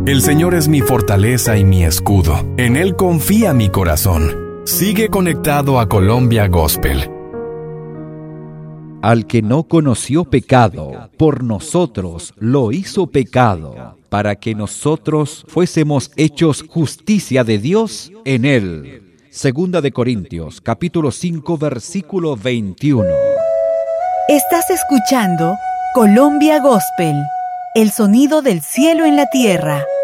El Señor es mi fortaleza y mi escudo. En Él confía mi corazón. Sigue conectado a Colombia Gospel. Al que no conoció pecado, por nosotros lo hizo pecado, para que nosotros fuésemos hechos justicia de Dios en Él. Segunda de Corintios, capítulo 5, versículo 21. Estás escuchando Colombia Gospel, el sonido del cielo en la tierra.